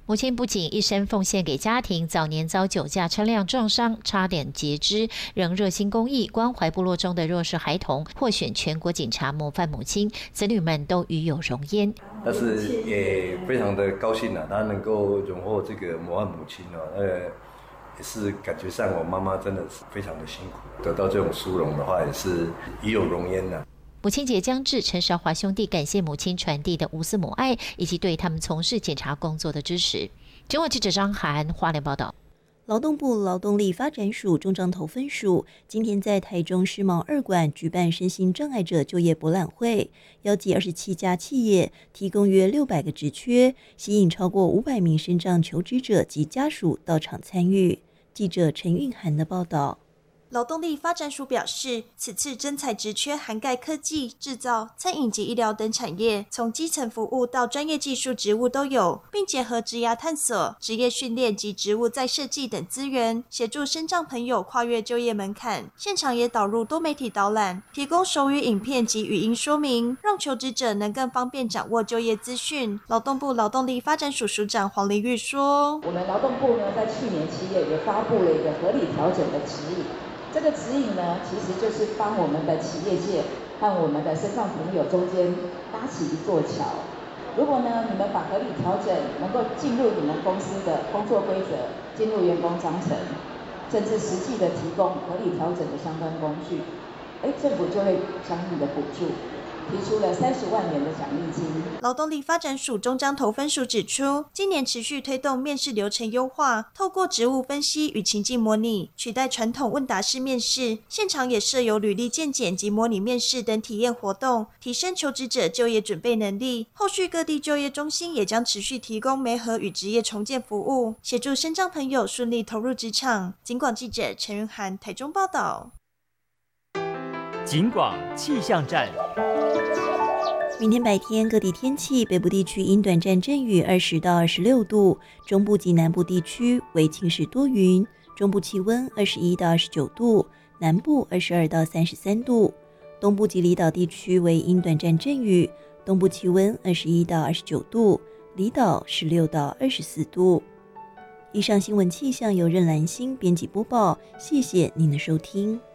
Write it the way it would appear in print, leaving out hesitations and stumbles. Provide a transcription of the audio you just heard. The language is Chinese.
母亲不仅一生奉献给家庭，早年遭酒驾车辆撞伤，差点截肢，仍热心公益，关怀部落中的弱势孩童，获选全国警察模范母亲，子女们都与有荣焉。 但是也非常的高兴她能够荣获这个模范母亲也是感觉上我妈妈真的是非常的辛苦，得到这种殊荣的话，也是与有荣焉的。 母亲节将至，陈韶华兄弟感谢母亲传递的无私母爱，以及对他们从事检察工作的支持。中国记者张涵花莲报道。 劳动部劳动力发展署中彰投分署今天在台中世贸2馆举办身心障碍者就业博览会，邀集27家企业，提供约600个职缺，吸引超过500名身障求职者及家属到场参与。记者陈韵涵的报道。 劳动力发展署表示，此次征才职缺涵盖科技、制造、餐饮及医疗等产业，从基层服务到专业技术职务都有，并结合职涯探索、职业训练及职务再设计等资源，协助身障朋友跨越就业门槛。现场也导入多媒体导览，提供手语影片及语音说明，让求职者能更方便掌握就业资讯。劳动部劳动力发展署署长黄玲玉说：“ 我们劳动部呢，在去年7月也发布了一个合理调整的指引。这个指引呢，其实就是帮我们的企业界和我们的身障朋友中间搭起一座桥。如果呢，你们把合理调整能够进入你们公司的工作规则，进入员工章程，甚至实际的提供合理调整的相关工具，政府就会相应的补助。”提出了30万元的奖励金。 劳动力发展署中彰投分署指出，今年持续推动面试流程优化，透过职务分析与情境模拟，取代传统问答式面试，现场也设有履历健检及模拟面试等体验活动，提升求职者就业准备能力。后续各地就业中心也将持续提供媒合与职业重建服务，协助身障朋友顺利投入职场。警广记者陈云涵台中报道。 警广气象站。 明天白天各地天气，北部地区因短暂阵雨20到26度，中部及南部地区为晴时多云，中部气温21到29度，南部22到33度，东部及离岛地区为因短暂阵雨，东部气温21到29度，离岛16到24度。以上新闻气象由任兰心编辑播报，谢谢您的收听。